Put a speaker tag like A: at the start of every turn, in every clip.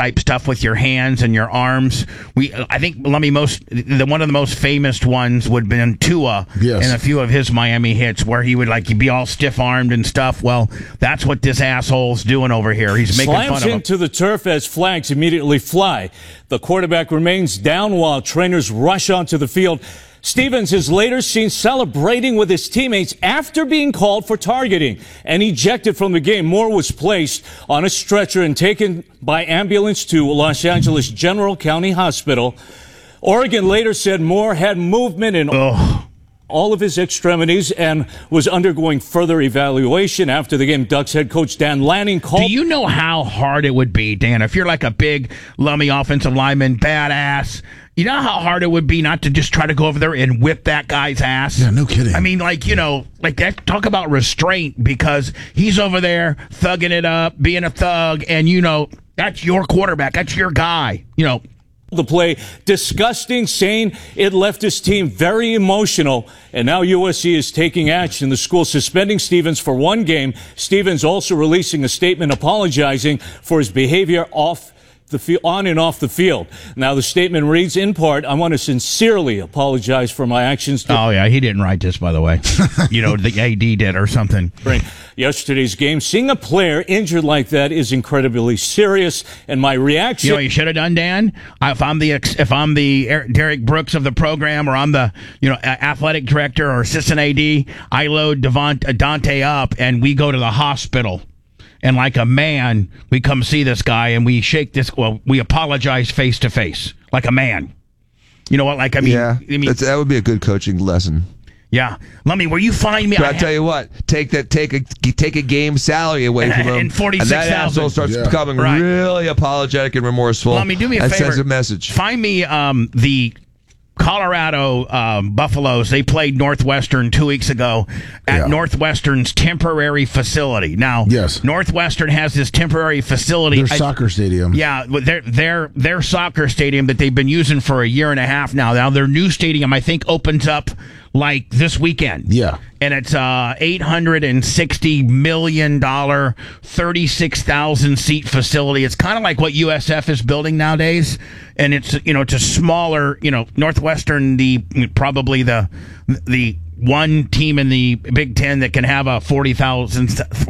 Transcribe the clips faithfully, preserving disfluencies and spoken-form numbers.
A: type stuff with your hands and your arms. We, I think, let me most the one of the most famous ones would have been Tua
B: yes.
A: and a few of his Miami hits where he would like be all stiff armed and stuff. Well, that's what this asshole's doing over here. He's making
C: Slams
A: fun of him.
C: into the turf as flags immediately fly. The quarterback remains down while trainers rush onto the field. Stevens is later seen celebrating with his teammates after being called for targeting and ejected from the game. Moore was placed on a stretcher and taken by ambulance to Los Angeles General County Hospital. Oregon later said Moore had movement in
A: Ugh.
C: all of his extremities and was undergoing further evaluation after the game. Ducks head coach Dan Lanning called.
A: Do you know how hard it would be, Dan, if you're like a big, lummy offensive lineman, badass? You know how hard it would be not to just try to go over there and whip that guy's ass?
B: Yeah, no kidding.
A: I mean, like, you know, like that, talk about restraint, because he's over there thugging it up, being a thug, and, you know, that's your quarterback. That's your guy, you know.
C: The play disgusting, saying it left his team very emotional, and now U S C is taking action. The school suspending Stevens for one game. Stevens also releasing a statement apologizing for his behavior off the field, on and off the field. Now the statement reads in part, "I want to sincerely apologize for my actions."
A: Oh yeah, he didn't write this, by the way. You know, the A D did or something.
C: During yesterday's game, seeing a player injured like that is incredibly serious, and my reaction.
A: You know what you should have done, Dan? If I'm the if I'm the Derek Brooks of the program, or I'm the you know athletic director or assistant A D, I load Devont, Dante up and we go to the hospital. And like a man, we come see this guy and we shake this. Well, we apologize face to face, like a man. You know what? Like I mean,
D: yeah,
A: I mean,
D: that's, that would be a good coaching lesson.
A: Yeah, let me. Where you find me?
D: But
A: I
D: I'll tell you what, take that, take a take a game salary away from him,
A: and forty-six
D: that
A: thousand
D: asshole starts
B: yeah.
D: becoming
A: right.
D: really apologetic and remorseful.
A: Let me do me a
D: that
A: favor.
D: sends a message.
A: Find me um, the Colorado um, Buffaloes. They played Northwestern two weeks ago at
B: Yeah.
A: Northwestern's temporary facility. Now,
B: Yes.
A: Northwestern has this temporary facility.
B: Their
A: I-
B: soccer stadium.
A: Yeah, but their their their soccer stadium that they've been using for a year and a half now. Now their new stadium, I think, opens up like this weekend.
B: Yeah.
A: And it's a eight hundred sixty million dollars, thirty-six thousand seat facility. It's kind of like what U S F is building nowadays. And it's, you know, it's a smaller, you know, Northwestern, the probably the the one team in the Big Ten that can have a forty thousand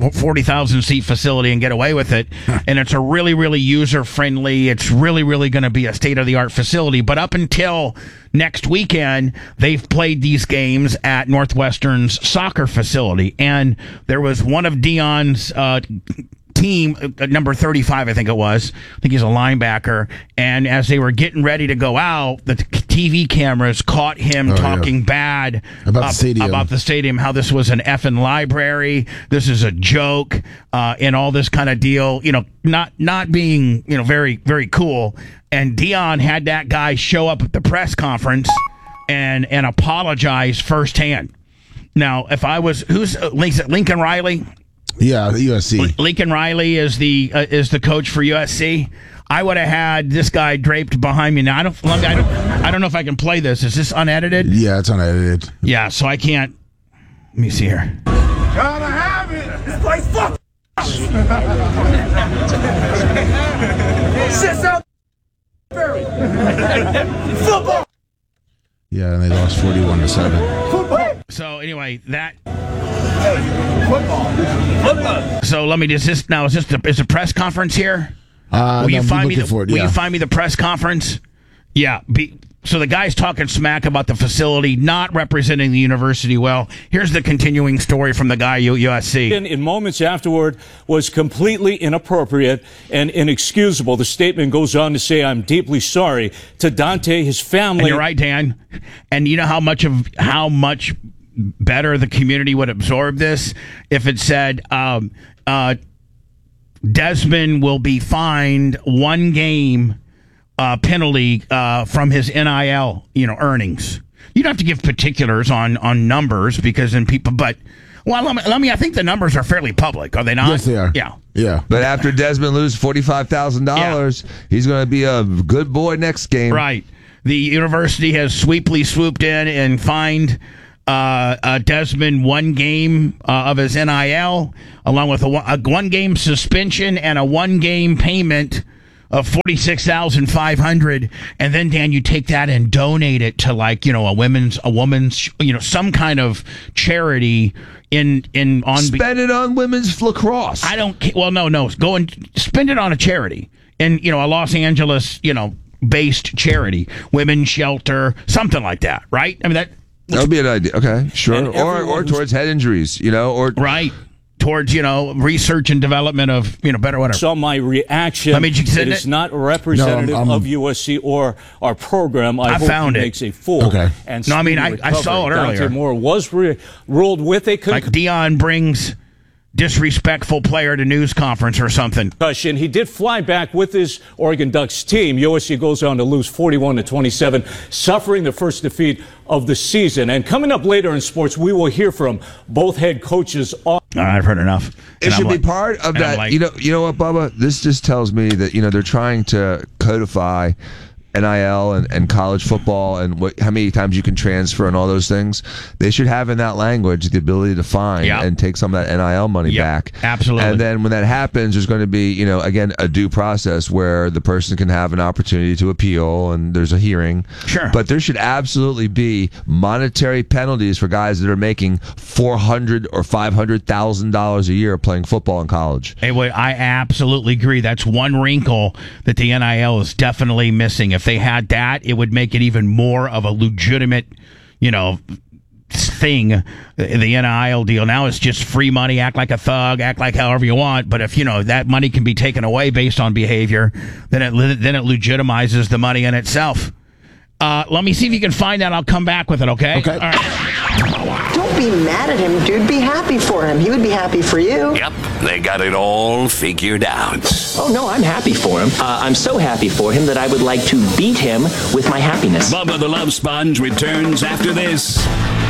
A: seat facility and get away with it. And it's a really, really user-friendly, it's really, really going to be a state-of-the-art facility. But up until next weekend, they've played these games at Northwestern's soccer facility. And there was one of Dion's uh, team, uh, number thirty-five, I think it was. I think he's a linebacker. And as they were getting ready to go out, the T V cameras caught him
B: oh,
A: talking
B: yeah.
A: bad
B: about
A: uh,
B: the stadium.
A: about the stadium, how this was an effing library, this is a joke, uh, and all this kind of deal. You know, not not being you know very very cool. And Dion had that guy show up at the press conference and and apologize firsthand. Now, if I was who's uh, Lincoln Riley.
B: Yeah, U S C.
A: Lincoln Riley is the uh, is the coach for U S C. I would have had this guy draped behind me. Now I don't, I don't, I don't know if I can play this. Is this unedited?
B: Yeah, it's unedited.
A: Yeah, so I can't. Let me see here.
E: Gotta have it. This place fuck. Shit's out. Football.
B: Yeah, and they lost forty-one to seven.
E: Football.
A: So anyway, that.
E: Football. Football.
A: So let me just this now. Is this the, is a press conference here?
B: Uh,
A: Will you
B: I'm
A: find me
B: looking
A: the,
B: for it,
A: Will
B: yeah.
A: you find me the press conference? Yeah. Be, so the guy's talking smack about the facility, not representing the university well. Here's the continuing story from the guy at U S C.
C: In, in moments afterward was completely inappropriate and inexcusable. The statement goes on to say, "I'm deeply sorry to Dante, his family."
A: And you're right, Dan. And you know how much of how much better the community would absorb this if it said um, uh, Desmond will be fined one game uh, penalty uh, from his N I L, you know, earnings. You don't have to give particulars on on numbers because then people, but well, let me, let me. I think the numbers are fairly public, are they not?
B: Yes, they are.
A: Yeah.
B: Yeah.
D: But after Desmond loses forty-five thousand dollars, he's going to be a good boy next game.
A: Right. The university has sweeply swooped in and fined uh, uh, Desmond one game uh, of his N I L, along with a, one, a one-game suspension and a one-game payment of forty-six thousand five hundred, and then Dan, you take that and donate it to like you know a women's a woman's you know some kind of charity in in on.
D: Spend it on women's lacrosse.
A: I don't. ca- Well, no, no. Go and spend it on a charity in you know a Los Angeles you know based charity, women's shelter, something like that, right? I mean that
D: That would be an idea. Okay, sure.
C: And
D: Or or
C: everyone's-
D: towards head injuries, you know, or
A: right towards you know research and development of you know better whatever.
C: Saw my reaction.
A: Let me just
C: it
A: send
C: is
A: it.
C: not representative
B: No, I'm- I'm-
C: of U S C or our program. I,
A: I
C: hope
A: found
C: he
A: it.
C: makes a full
B: Okay.
C: and
A: No, I mean,
C: speedy
A: I- I saw
C: recovery.
A: it earlier.
C: Dante Moore was re- ruled with a
A: Like Dion brings disrespectful player to news conference or something.
C: concussion. He did fly back with his Oregon Ducks team. U S C goes on to lose forty-one to twenty-seven, suffering the first defeat of the season. And coming up later in sports, we will hear from both head coaches. On-
A: All right, I've heard enough.
D: it
A: And I'm
D: should be
A: like-
D: part of
A: and I'm
D: that.
A: like-
D: you know, you know what, Bubba? This just tells me that you know they're trying to codify N I L and, and college football and what, how many times you can transfer and all those things. They should have in that language the ability to fine
A: Yep.
D: and take some of that N I L money
A: Yep,
D: back.
A: absolutely.
D: And then when that happens, there's going to be, you know, again, a due process where the person can have an opportunity to appeal and there's a hearing.
A: Sure.
D: But there should absolutely be monetary penalties for guys that are making four hundred or five hundred thousand dollars a year playing football in college.
A: Hey, wait, I absolutely agree. That's one wrinkle that the N I L is definitely missing. If they had that, it would make it even more of a legitimate, you know, thing. The N I L deal now is just free money. Act like a thug. Act like however you want. But if you know that money can be taken away based on behavior, then it le- then it legitimizes the money in itself. Uh, let me see if you can find that. I'll come back with it. Okay.
B: Okay.
A: All right.
F: Don't be mad at him, dude. Be happy for him. He would be happy for you.
G: Yep, they got it all figured out.
H: Oh, no, I'm happy for him. Uh, I'm so happy for him that I would like to beat him with my happiness.
G: Bubba the Love Sponge returns after this.